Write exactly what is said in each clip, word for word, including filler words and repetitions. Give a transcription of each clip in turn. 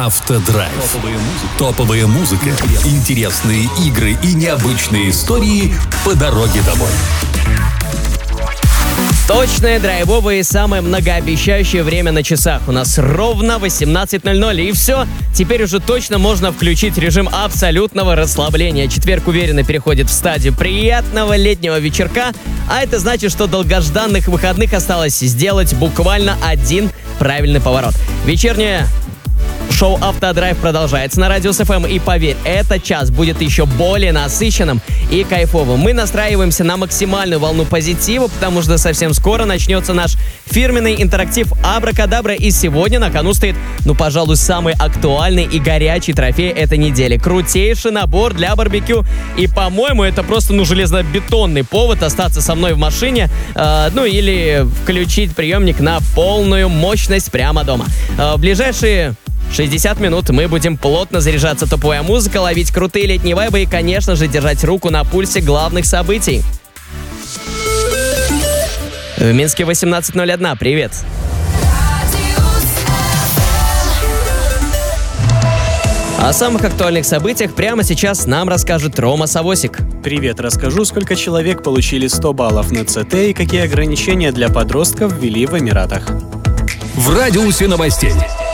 Автодрайв. Топовая музыка, интересные игры и необычные истории по дороге домой. Точное, драйвовое и самое многообещающее время на часах. У нас ровно восемнадцать ноль ноль, и все. Теперь уже точно можно включить режим абсолютного расслабления. Четверг уверенно переходит в стадию приятного летнего вечерка, а это значит, что долгожданных выходных осталось сделать буквально один правильный поворот. Вечернее шоу «Автодрайв» продолжается на Радиус эф эм, и поверь, этот час будет еще более насыщенным и кайфовым. Мы настраиваемся на максимальную волну позитива, потому что совсем скоро начнется наш фирменный интерактив «Абракадабра», и сегодня на кону стоит, ну, пожалуй, самый актуальный и горячий трофей этой недели. Крутейший набор для барбекю, и, по-моему, это просто, ну, железобетонный повод остаться со мной в машине, э, ну, или включить приемник на полную мощность прямо дома. Э, в ближайшие шестьдесят минут мы будем плотно заряжаться топовой музыкой, ловить крутые летние вайбы и, конечно же, держать руку на пульсе главных событий. В Минске восемнадцать ноль один. Привет. О самых актуальных событиях прямо сейчас нам расскажет Рома Савосик. Привет, расскажу, сколько человек получили сто баллов на ЦТ и какие ограничения для подростков ввели в Эмиратах. В радиусе новостей.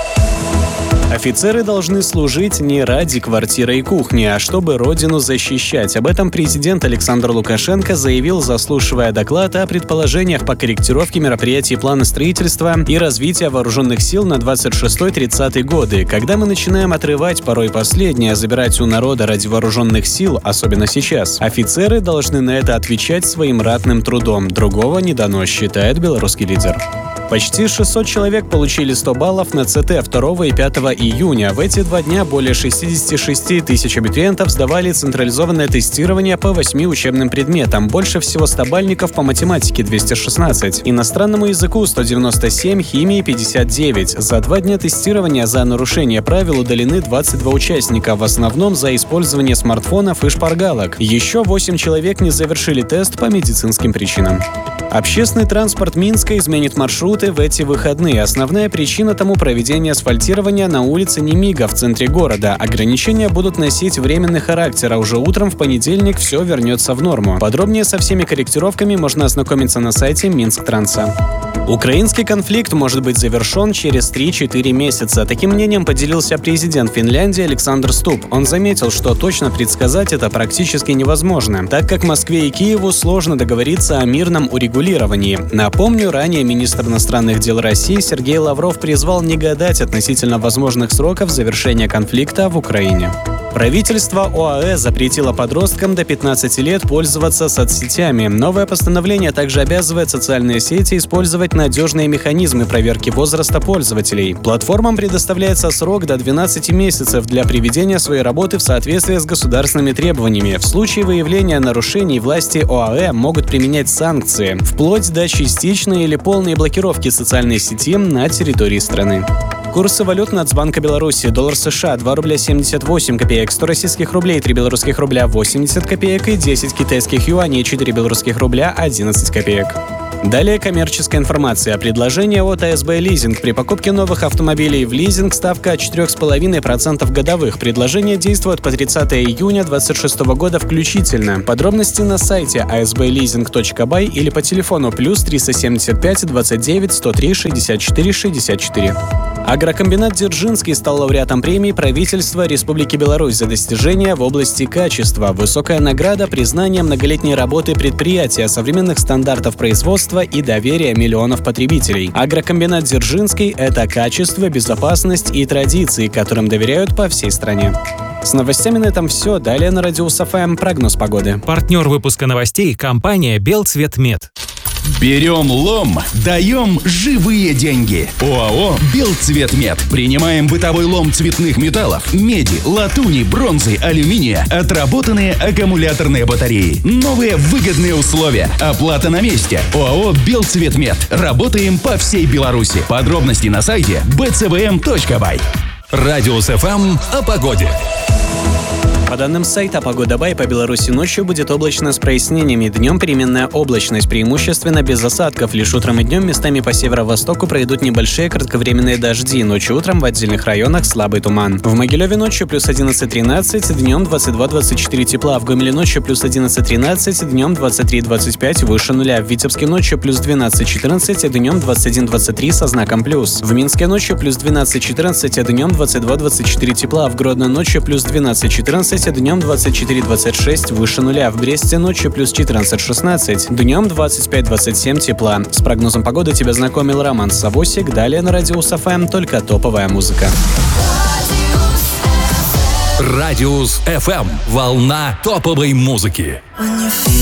Офицеры должны служить не ради квартиры и кухни, а чтобы родину защищать. Об этом президент Александр Лукашенко заявил, заслушивая доклад о предположениях по корректировке мероприятий плана строительства и развития вооруженных сил на двадцать шестой — тридцатый годы. Когда мы начинаем отрывать порой последнее, забирать у народа ради вооруженных сил, особенно сейчас, офицеры должны на это отвечать своим ратным трудом. Другого не дано, считает белорусский лидер. Почти шестьсот человек получили сто баллов на ЦТ второго и пятого июня. В эти два дня более шестьдесят шесть тысяч абитуриентов сдавали централизованное тестирование по восьми учебным предметам. Больше всего стобальников по математике — двести шестнадцать, иностранному языку — сто девяносто семь, химии — пятьдесят девять. За два дня тестирования за нарушение правил удалены двадцать два участника, в основном за использование смартфонов и шпаргалок. Еще восемь человек не завершили тест по медицинским причинам. Общественный транспорт Минска изменит маршруты в эти выходные. Основная причина тому — проведение асфальтирования на улице Немига в центре города. Ограничения будут носить временный характер, а уже утром в понедельник все вернется в норму. Подробнее со всеми корректировками можно ознакомиться на сайте Минсктранса. Украинский конфликт может быть завершен через три-четыре месяца. Таким мнением поделился президент Финляндии Александр Стуб. Он заметил, что точно предсказать это практически невозможно, так как Москве и Киеву сложно договориться о мирном урегулировании. Напомню, ранее министр иностранных дел России Сергей Лавров призвал не гадать относительно возможных сроков завершения конфликта в Украине. Правительство ОАЭ запретило подросткам до пятнадцати лет пользоваться соцсетями. Новое постановление также обязывает социальные сети использовать надежные механизмы проверки возраста пользователей. Платформам предоставляется срок до двенадцати месяцев для приведения своей работы в соответствии с государственными требованиями. В случае выявления нарушений власти ОАЭ могут применять санкции, вплоть до частичной или полной блокировки социальной сети на территории страны. Курсы валют Нацбанка Беларуси. Доллар США — два рубля семьдесят восемь копеек, сто российских рублей — три белорусских рубля восемьдесят копеек и десять китайских юаней — четыре белорусских рубля одиннадцать копеек. Далее коммерческая информация. Предложение от АСБ Лизинг. При покупке новых автомобилей в лизинг ставка от четыре целых пять десятых процента годовых. Предложение действует по тридцатого июня две тысячи двадцать шестого года включительно. Подробности на сайте а эс бэ лизинг точка бай или по телефону плюс триста семьдесят пять двадцать девять сто три шестьдесят четыре шестьдесят четыре. Агрокомбинат Дзержинский стал лауреатом премии правительства Республики Беларусь за достижения в области качества. Высокая награда — признание многолетней работы предприятия, современных стандартов производства и доверия миллионов потребителей. Агрокомбинат Дзержинский — это качество, безопасность и традиции, которым доверяют по всей стране. С новостями на этом все. Далее на Радиус эф эм прогноз погоды. Партнер выпуска новостей — компания «Белцветмет». Берем лом, даем живые деньги. ОАО «Белцветмет». Принимаем бытовой лом цветных металлов, меди, латуни, бронзы, алюминия, отработанные аккумуляторные батареи. Новые выгодные условия. Оплата на месте. ОАО «Белцветмет». Работаем по всей Беларуси. Подробности на сайте бэ цэ вэ эм точка бай. Радиус эф эм о погоде. По данным сайта «Погода Бай», по Беларуси ночью будет облачно с прояснениями. Днем переменная облачность, преимущественно без осадков. Лишь утром и днем местами по северо-востоку пройдут небольшие кратковременные дожди. Ночью утром в отдельных районах слабый туман. В Могилеве ночью плюс одиннадцать тринадцать, днем двадцать два двадцать четыре тепла. В Гомеле ночью плюс одиннадцать тринадцать, днем двадцать три двадцать пять, выше нуля. В Витебске ночью плюс двенадцать четырнадцать, днем двадцать один двадцать три со знаком плюс. В Минске ночью плюс двенадцать четырнадцать, днем двадцать два двадцать четыре тепла. В Гродно ночью плюс двенадцать четырнадцать, днем двадцать четыре двадцать шесть, выше нуля. В Бресте ночью плюс четырнадцать шестнадцать, днем двадцать пять двадцать семь тепла. С прогнозом погоды тебя знакомил Роман Савосик. Далее на Радиус эф эм только топовая музыка. Радиус эф эм. Волна топовой музыки.